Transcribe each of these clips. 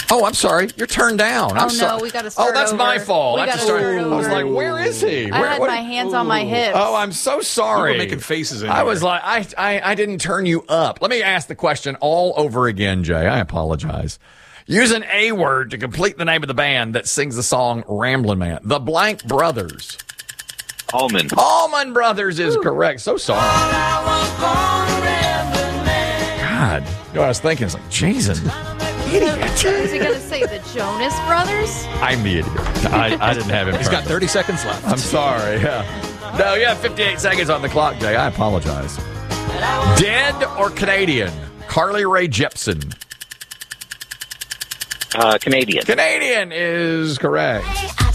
Oh, I'm sorry. You're turned down. I'm sorry. No, we got to start Oh, that's over. my fault. We I got to start over. I was like, where is he? I had my hands on my hips. Oh, I'm so sorry. You were making faces in I here. was like, I didn't turn you up. Let me ask the question all over again, Jay. I apologize. Use an A word to complete the name of the band that sings the song Ramblin' Man. The Blank Brothers. Allman. Allman Brothers is correct. So sorry. God. You know what I was thinking? It's like, Jesus, idiot. Is he going to say the Jonas Brothers? I'm the idiot. I didn't have him. He's got 30 seconds left. I'm sorry. Yeah. No, you have 58 seconds on the clock, Jay. I apologize. Dead or Canadian? Carly Rae Jepsen. Canadian. Canadian is correct.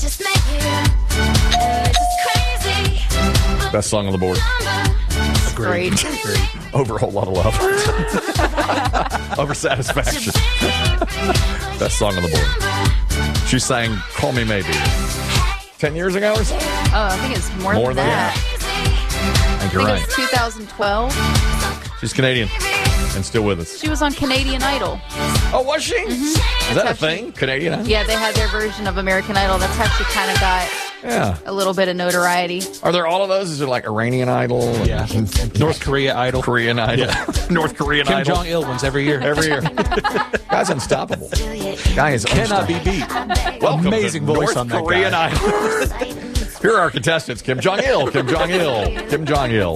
Best song on the board. Great. Over a whole lot of love. Over Satisfaction. Best song on the board. She sang Call Me Maybe 10 years ago or so? Oh, I think it's more than that. I think you're I right. think it's 2012. She's Canadian and still with us. She was on Canadian Idol. Oh, was she? Mm-hmm. Is that a thing? Canadian Idol? Yeah, they had their version of American Idol. That's how she kind of got a little bit of notoriety. Are there all of those? Is there like Iranian Idol? Yeah. North Korea Idol. Korean Idol. Yeah. North Korean Kim Idol. Jong-il wins every year. Every year. Guy's unstoppable. Guy is Cannot be beat. Welcome Amazing to voice North on that Korean guy. Idol. Here are our contestants. Kim Jong-il. Kim Jong-il. Kim Jong-il.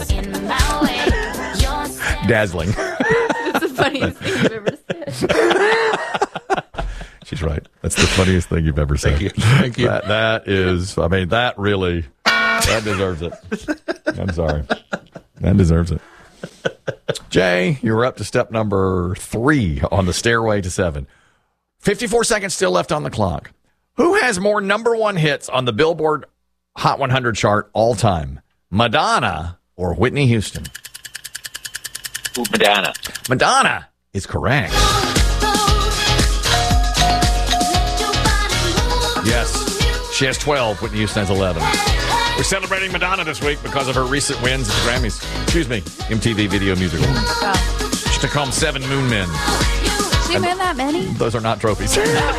Dazzling. It's the funniest thing you've ever said. She's right. That's the funniest thing you've ever said. Thank you. That is, I mean, that really, that deserves it. I'm sorry. That deserves it. Jay, you're up to step number 3 on the stairway to 7. 54 seconds still left on the clock. Who has more number 1 hits on the Billboard Hot 100 chart all time? Madonna or Whitney Houston? Madonna. Madonna is correct. Yes, she has 12. Whitney Houston has 11. We're celebrating Madonna this week because of her recent wins at the Grammys. Excuse me, MTV Video Music Awards. Wow. She took home 7 Moon Men. She win that many? Those are not trophies.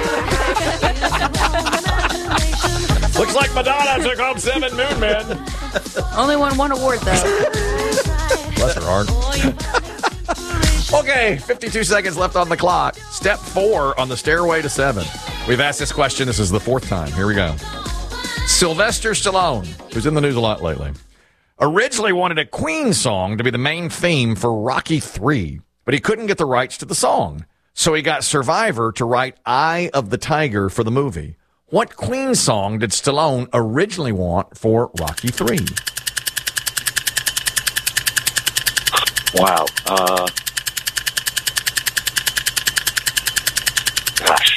Looks like Madonna took home 7 Moon Men. Only won 1 award, though. Bless her heart. Okay, 52 seconds left on the clock. Step 4 on the stairway to 7. We've asked this question. This is the 4th time. Here we go. Sylvester Stallone, who's in the news a lot lately, originally wanted a Queen song to be the main theme for Rocky III, but he couldn't get the rights to the song. So he got Survivor to write Eye of the Tiger for the movie. What Queen song did Stallone originally want for Rocky III? Wow. Gosh.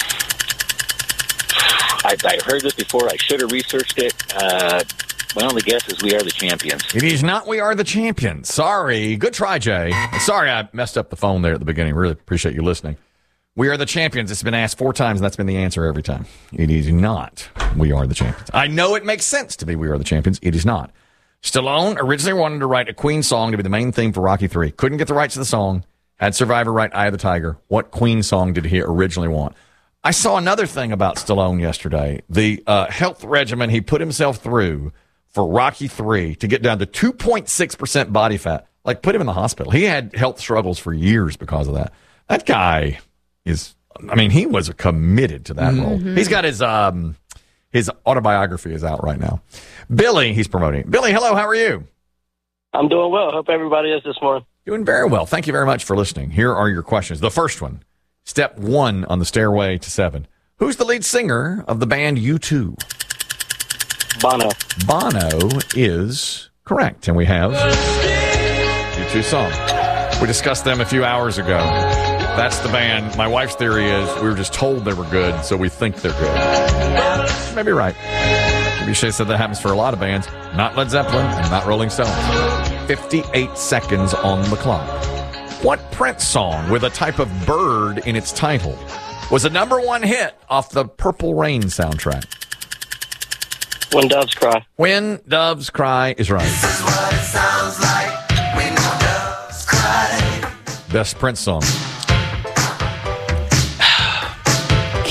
I heard this before. I should have researched it. My only guess is We Are the Champions. It is not We Are the Champions. Sorry. Good try, Jay. Sorry I messed up the phone there at the beginning. Really appreciate you listening. We Are the Champions. It's been asked 4 times, and that's been the answer every time. It is not We Are the Champions. I know it makes sense to be We Are the Champions. It is not. Stallone originally wanted to write a Queen song to be the main theme for Rocky III. Couldn't get the rights to the song. Had Survivor write Eye of the Tiger. What Queen song did he originally want? I saw another thing about Stallone yesterday. The health regimen he put himself through for Rocky III to get down to 2.6% body fat. Like, put him in the hospital. He had health struggles for years because of that. That guy is, I mean, he was committed to that role. He's got his autobiography is out right now. Billy, he's promoting. Billy, hello, how are you? I'm doing well. Hope everybody is this morning. Doing very well. Thank you very much for listening. Here are your questions. The first one, step 1 on the stairway to 7. Who's the lead singer of the band U2? Bono. Bono is correct. And we have U2 song. We discussed them a few hours ago. That's the band. My wife's theory is we were just told they were good, so we think they're good. Maybe right. Maybe she said that happens for a lot of bands. Not Led Zeppelin and not Rolling Stones. 58 seconds on the clock. What Prince song with a type of bird in its title was a number 1 hit off the Purple Rain soundtrack? When Doves Cry. When Doves Cry is right. This is what it sounds like when doves cry. Best Prince song.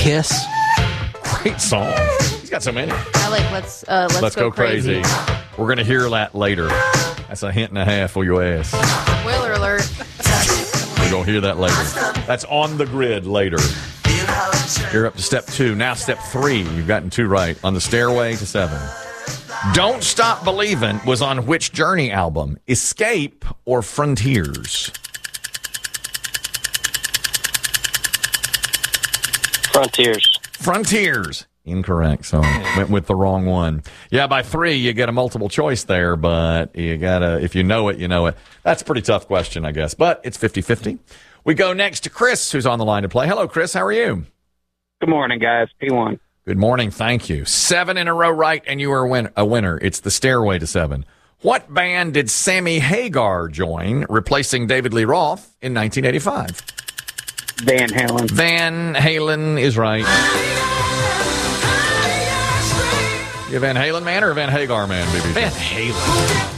Kiss. Great song. He's got so many. I like let's Go crazy. We're going to hear that later. That's a hint and a half for your ass. Spoiler alert. We're going to hear that later. That's on the grid later. You're up to step 2. Now step 3. You've gotten 2 right. On the Stairway to 7. Don't Stop Believin' was on which Journey album? Escape or Frontiers? Frontiers. Incorrect. So went with the wrong one. Yeah, by 3 you get a multiple choice there, but you gotta, if you know it, you know it. That's a pretty tough question, I guess. But it's 50-50. We go next to Chris, who's on the line to play. Hello, Chris. How are you? Good morning, guys. P1. Good morning. Thank you. 7 in a row right, and you are a winner. It's the Stairway to 7. What band did Sammy Hagar join, replacing David Lee Roth in 1985? Van Halen. Van Halen is right. You a Van Halen man or a Van Hagar man, baby? Van Halen.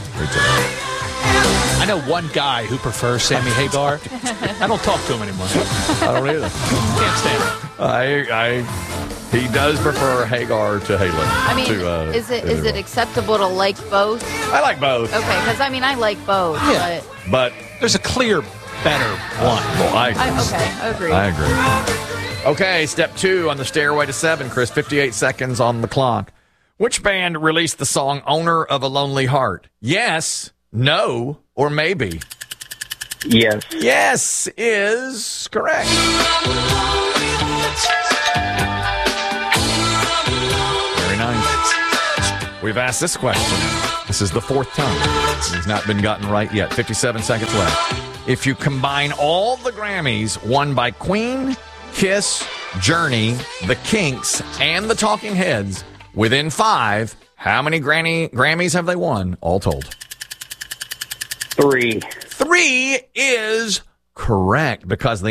I know one guy who prefers Sammy Hagar. I don't talk to him anymore. I don't either. Can't stand him. He does prefer Hagar to Halen. I mean, is it acceptable to like both? I like both. Okay, because I like both. Yeah. But there's a clear better one. Well, I agree. I agree. Okay, step 2 on the Stairway to 7, Chris. 58 seconds on the clock. Which band released the song Owner of a Lonely Heart? Yes, no, or maybe? Yes. Yes is correct. Very nice. We've asked this question. This is the 4th time. It's not been gotten right yet. 57 seconds left. If you combine all the Grammys won by Queen, Kiss, Journey, The Kinks, and the Talking Heads within 5, how many Grammys have they won all told? 3. 3 is correct because the